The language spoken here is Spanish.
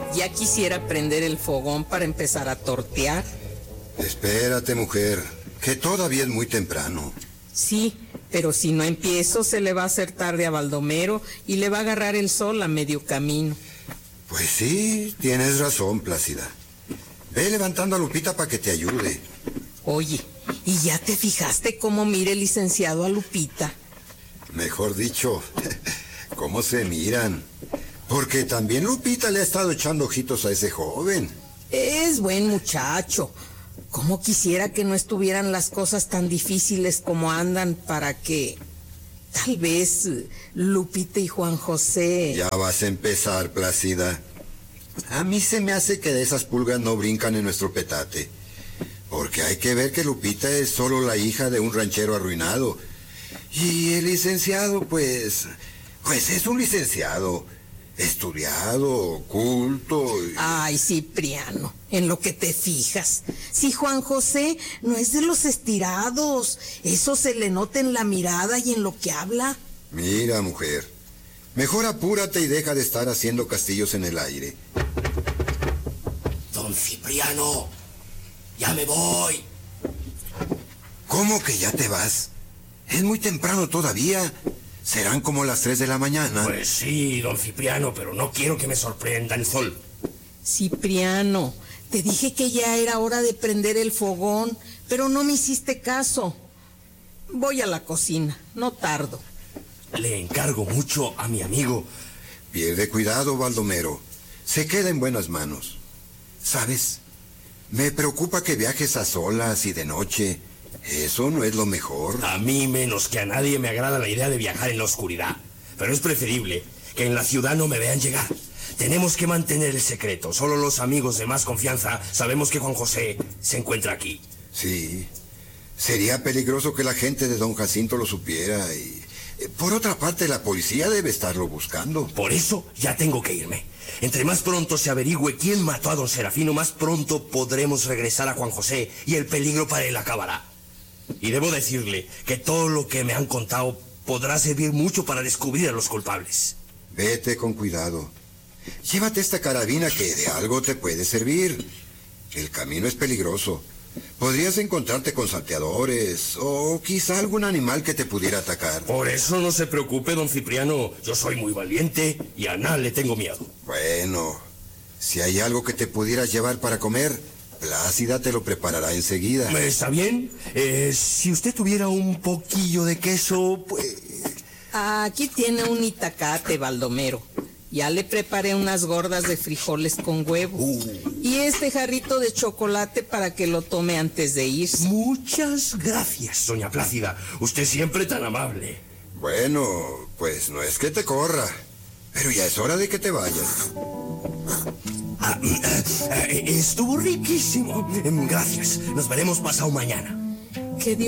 Ya quisiera prender el fogón para empezar a tortear. Espérate, mujer, que todavía es muy temprano. Sí, pero si no empiezo se le va a hacer tarde a Baldomero y le va a agarrar el sol a medio camino. Pues sí, tienes razón, Plácida. Ve levantando a Lupita para que te ayude. Oye, ¿y ya te fijaste cómo mira el licenciado a Lupita? Mejor dicho, cómo se miran. Porque también Lupita le ha estado echando ojitos a ese joven. Es buen muchacho. ¿Cómo quisiera que no estuvieran las cosas tan difíciles como andan para que tal vez Lupita y Juan José... Ya vas a empezar, Plácida. A mí se me hace que de esas pulgas no brincan en nuestro petate. Porque hay que ver que Lupita es solo la hija de un ranchero arruinado. Y el licenciado, pues es un licenciado. Estudiado, culto... Ay, Cipriano, en lo que te fijas. Si Juan José no es de los estirados, eso se le nota en la mirada y en lo que habla. Mira, mujer, mejor apúrate y deja de estar haciendo castillos en el aire. Don Cipriano, ya me voy. ¿Cómo que ya te vas? Es muy temprano todavía. Serán como las 3 de la mañana. Pues sí, don Cipriano, pero no quiero que me sorprenda el sol. Cipriano, te dije que ya era hora de prender el fogón, pero no me hiciste caso. Voy a la cocina, no tardo. Le encargo mucho a mi amigo. Pierde cuidado, Baldomero. Se queda en buenas manos. ¿Sabes? Me preocupa que viajes a solas y de noche. Eso no es lo mejor. A mí menos que a nadie me agrada la idea de viajar en la oscuridad. Pero es preferible que en la ciudad no me vean llegar. Tenemos que mantener el secreto. Solo los amigos de más confianza sabemos que Juan José se encuentra aquí. Sí. Sería peligroso que la gente de don Jacinto lo supiera y... Por otra parte, la policía debe estarlo buscando. Por eso ya tengo que irme. Entre más pronto se averigüe quién mató a don Serafino, más pronto podremos regresar a Juan José y el peligro para él acabará. Y debo decirle que todo lo que me han contado podrá servir mucho para descubrir a los culpables. Vete con cuidado. Llévate esta carabina que de algo te puede servir. El camino es peligroso. Podrías encontrarte con salteadores o quizá algún animal que te pudiera atacar. Por eso no se preocupe, don Cipriano. Yo soy muy valiente y a nada le tengo miedo. Bueno, si hay algo que te pudieras llevar para comer, Plácida te lo preparará enseguida. ¿Está bien? Si usted tuviera un poquillo de queso, pues... Aquí tiene un itacate, Baldomero. Ya le preparé unas gordas de frijoles con huevo. Y este jarrito de chocolate para que lo tome antes de irse. Muchas gracias, doña Plácida. Usted siempre tan amable. Bueno, pues no es que te corra, pero ya es hora de que te vayas. Estuvo riquísimo. Gracias. Nos veremos pasado mañana. Que Dios